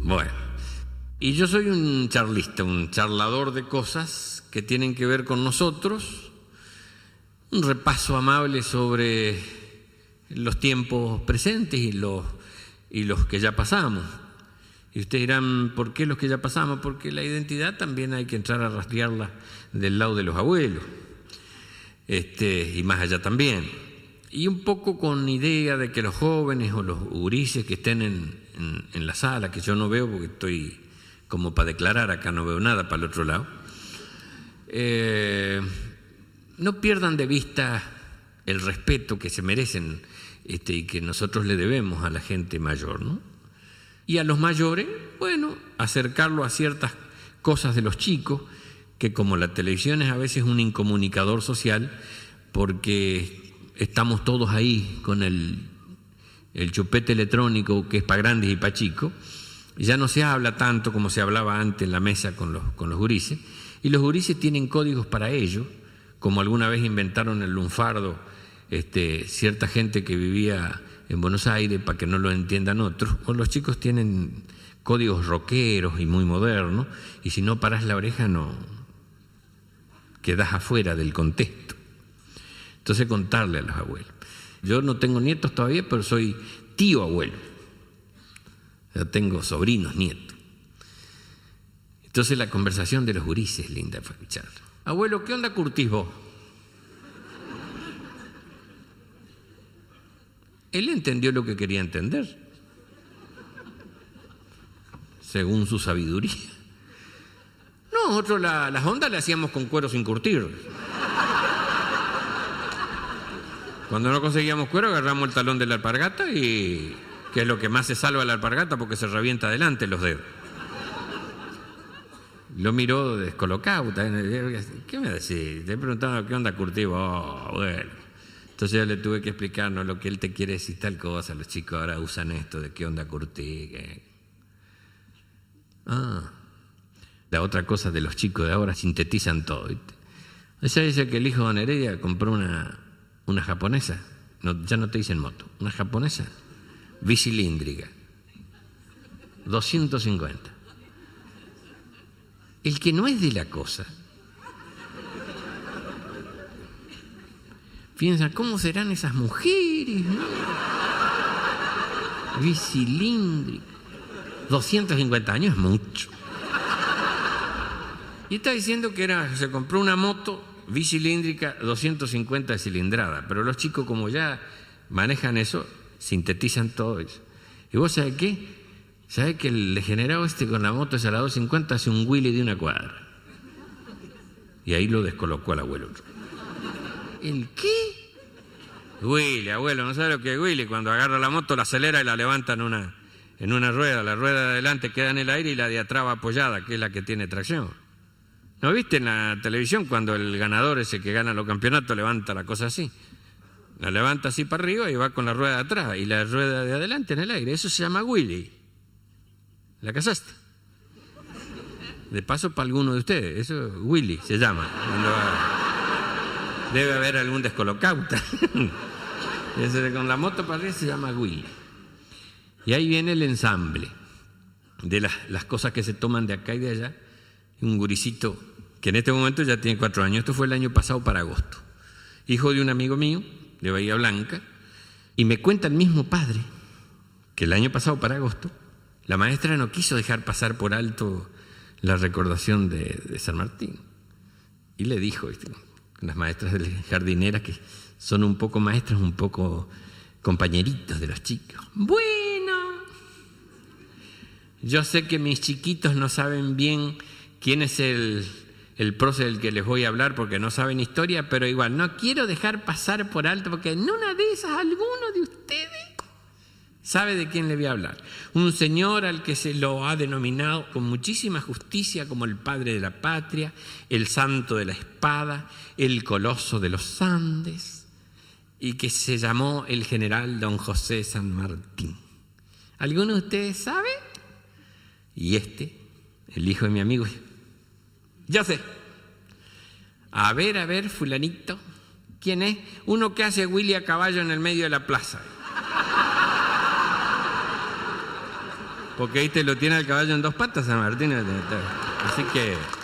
Bueno, y yo soy un charlista, un charlador de cosas que tienen que ver con nosotros, un repaso amable sobre los tiempos presentes y los que ya pasamos. Y ustedes dirán, ¿por qué los que ya pasamos? Porque la identidad también hay que entrar a rastrearla del lado de los abuelos, y más allá también. Y un poco con idea de que los jóvenes o los gurises que estén en la sala, que yo no veo porque estoy como para declarar, acá no veo nada para el otro lado, no pierdan de vista el respeto que se merecen y que nosotros le debemos a la gente mayor, ¿no? Y a los mayores, bueno, acercarlo a ciertas cosas de los chicos, que como la televisión es a veces un incomunicador social, porque estamos todos ahí con el chupete electrónico que es para grandes y para chicos, ya no se habla tanto como se hablaba antes en la mesa con los gurises, y los gurises tienen códigos para ello, como alguna vez inventaron el lunfardo, cierta gente que vivía en Buenos Aires para que no lo entiendan otros, o los chicos tienen códigos rockeros y muy modernos, y si no paras la oreja no quedas afuera del contexto. Entonces contarle a los abuelos. Yo no tengo nietos todavía, pero soy tío abuelo. Ya tengo sobrinos, nietos. Entonces la conversación de los gurises es linda para escuchar. Abuelo, ¿qué onda curtís vos? Él entendió lo que quería entender, según su sabiduría. Nosotros las ondas le hacíamos con cuero sin curtir. Cuando no conseguíamos cuero, agarramos el talón de la alpargata y que es lo que más se salva la alpargata porque se revienta adelante los dedos. Lo miró descolocado. ¿Qué me decís? Te preguntaba qué onda curtís vos, bueno. Entonces yo le tuve que explicar, no, lo que él te quiere decir tal cosa, los chicos ahora usan esto de qué onda curtí. La otra cosa de los chicos de ahora sintetizan todo, ¿viste? Ella dice que el hijo de Don Heredia compró una japonesa, no, ya no te dicen moto, una japonesa bicilíndrica, 250. El que no es de la cosa piensa, ¿cómo serán esas mujeres, no? Bicilíndrica. 250 años es mucho. Y está diciendo que se compró una moto bicilíndrica 250 de cilindrada, pero los chicos como ya manejan eso, sintetizan todo eso. ¿Y vos sabés qué? ¿Sabés que el degenerado con la moto esa, la 250, hace un Willy de una cuadra? Y ahí lo descolocó al abuelo. ¿El qué? Willy, abuelo, ¿no sabe lo que es Willy? Cuando agarra la moto, la acelera y la levanta en una rueda. La rueda de adelante queda en el aire y la de atrás va apoyada, que es la que tiene tracción. ¿No viste en la televisión cuando el ganador ese que gana los campeonatos levanta la cosa así? La levanta así para arriba y va con la rueda de atrás y la rueda de adelante en el aire. Eso se llama Willy. ¿La casaste? De paso para alguno de ustedes. Eso Willy se llama. Debe haber algún descolocauta. Con la moto para arriba se llama Willy. Y ahí viene el ensamble de las cosas que se toman de acá y de allá. Un gurisito que en este momento ya tiene 4 años. Esto fue el año pasado para agosto. Hijo de un amigo mío de Bahía Blanca. Y me cuenta el mismo padre que el año pasado para agosto la maestra no quiso dejar pasar por alto la recordación de San Martín. Y le dijo, las maestras jardineras que son un poco maestras, un poco compañeritos de los chicos. Bueno, yo sé que mis chiquitos no saben bien quién es el prócer del que les voy a hablar porque no saben historia, pero igual no quiero dejar pasar por alto porque en una de esas alguno de ustedes sabe de quién le voy a hablar. Un señor al que se lo ha denominado con muchísima justicia como el padre de la patria, el santo de la espada, el coloso de los Andes, y que se llamó el general don José San Martín. ¿Alguno de ustedes sabe? Y el hijo de mi amigo, yo sé. A ver, fulanito, ¿quién es? Uno que hace Willy a caballo en el medio de la plaza. porque ahí te lo tiene el caballo en dos patas, San Martín. Así que